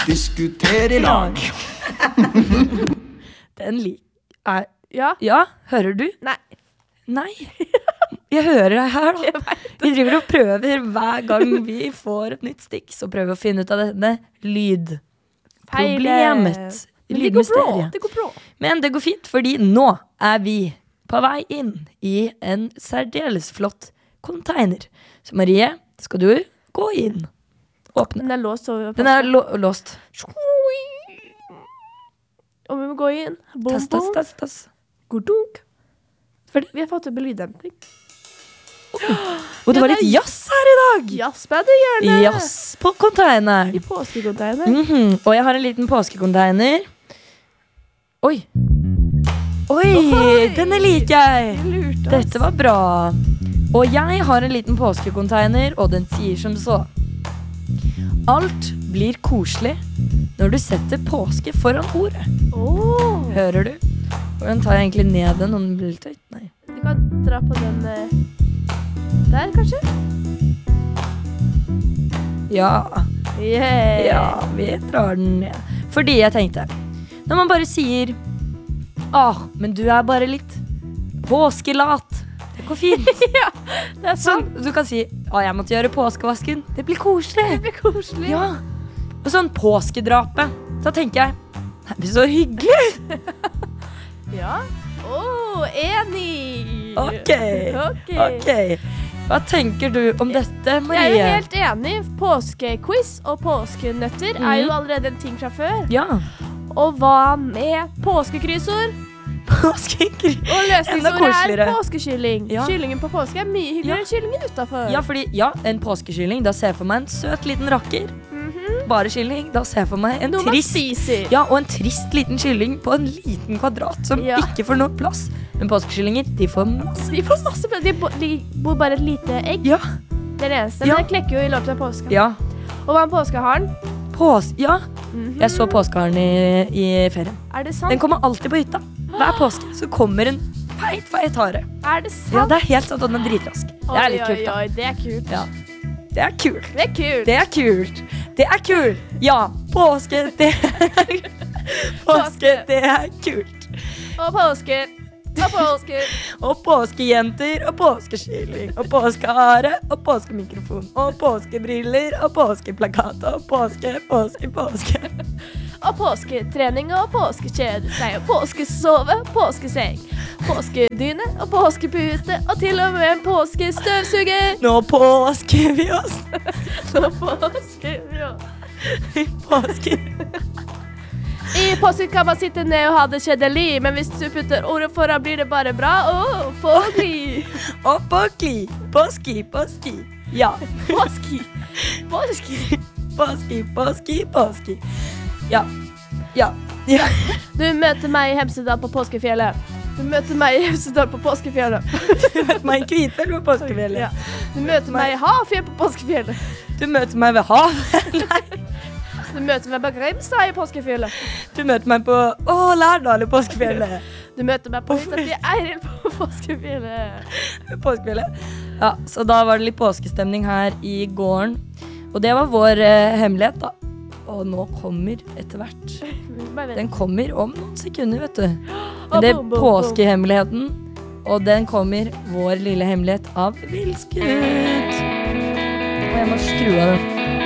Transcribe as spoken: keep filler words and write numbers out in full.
Diskuter i lag. Den lik... Er... Ja. Ja, hører du? Nei. Nei. Jeg hører deg her da. Vi driver og prøver hver gang vi får et nytt stikk, så prøver vi å finne ut av denne lydproblemet. Men det går bra, det går bra. Men det går fint, fordi nå er vi på vei inn i en særdeles flott container. Så Marie, skal du gå inn? Åpne. Den er låst. Den er lå låst. Og vi må gå inn. Bom, Tass, tass, tass, tass. Godunk. Vi har fått en lyddemping. Og det var litt jazz her i dag. Jazzbandet gjør det. Jazz på containeren. I påskecontainer. Mm-hmm. Og jeg har en liten påskecontainer. Oi. Oi, Oi. denne liker jeg. Lurt oss. Dette var bra. Og jeg har en liten påskecontainer, og den sier som så. Alt blir koselig når du setter påske foran ordet. Oh. Hører du? Hvordan tar jeg egentlig ned den? Om den blir litt høyt? Nei. Du kan dra på den eh, der, kanskje? Ja. Yeah. Ja, vi drar den ned. Fordi jeg tenkte, når man bare sier «Åh, men du er bare litt påskelat», det går fint. Ja, det er Sånn, sant. du kan si «Åh, jeg måtte gjøre påskevasken». Det blir koselig. Det blir koselig. Ja. Og sånn påskedrapet. Så tenker jeg, det blir så hyggelig. Ja. Åh, oh, enig. Ok. Ok. Ok. Hva tenker du om dette, Marie? Jeg er jo helt enig. Påskequiz og påskenøtter er jo Mhm. allerede en ting fra før. Ja. Og hva med påskekryssord? Påskekryssord. Og Enda løsningsordet er koseligere. påskekylling. Ja. Kyllingen på påske er mye hyggeligere Ja. enn kyllingen utenfor. Ja, fordi, ja, en påskekylling, da ser jeg for meg en søt liten rakker. Mhm. Bare kylling, da ser jeg for meg en Noe man trist... spiser. Ja, og en trist liten kylling på en liten kvadrat som Ja. ikke får noe plass. Men påskekyllinger, de får masse. De får masse plass. De bo- de bor bare et lite egg. Ja, Det er det eneste. Ja. Men det klekker jo i løpet av påska. ja. Og hva med påskeharen? Pås... Ja, Mhm. jeg så påskeharen i, i ferien. Er det sant? Den kommer alltid på hytta. Hver påske så kommer en feit, feit hare. Er det sant? Ja, det er helt sant, og den er dritrask. Det er litt kult, Oi, da. oi, oi, det er kult. Ja. Det er kult. Det er kult. Det er kult. Det er kult. Ja, påske, det er Påske, det er kult. Og påske. Og påske. Og påskejenter, og påskekylling, og påskehare, og påskemikrofon, og påskebriller, og påskeplakat, og påske, påske, påske. Og påsketrening og påskekjede seg og påskesove, påskeseng, påskedyne og påskepute og til og med en påskestøvsuger. Nå påsker vi oss. Så påske, ja. Påske. I påske kan man sitte ned og ha det kjedelig, men hvis du putter ordet foran blir det bare bra. Åh, påskli. Og påskli. Påski, påski. Ja. Påski. Påski. Påski, påski, påski. Ja. Ja. Ja. Du møter meg i Hemsedal på påskefjellet. Du møter meg i Hemsedal på påskefjellet. Du møter meg i Kvitfjell på påskefjellet. Ja. Du møter meg i Hafjell på påskefjellet. Du møter meg ved havet. Du møter meg på Grimstad i påskefjellet. Du møter meg på Åh, Lærdal i påskefjellet. Du møter meg på hytta til Eiril på påskefjellet. Påskefjellet. Ja, så da var det litt påskestemning her i gården. Og det var vår eh, hemmelighet da. Og nå kommer etter hvert. Den kommer om noen sekunder, vet du. Men det er påskehemmeligheten. Og den kommer vår lille hemmelighet av Vilskutt. Og jeg må skru av den.